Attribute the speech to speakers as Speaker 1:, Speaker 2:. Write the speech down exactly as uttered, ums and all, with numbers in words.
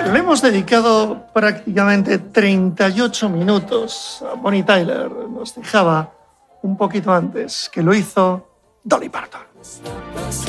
Speaker 1: Le hemos dedicado prácticamente treinta y ocho minutos a Bonnie Tyler. Nos dejaba un poquito antes que lo hizo Dolly Parton.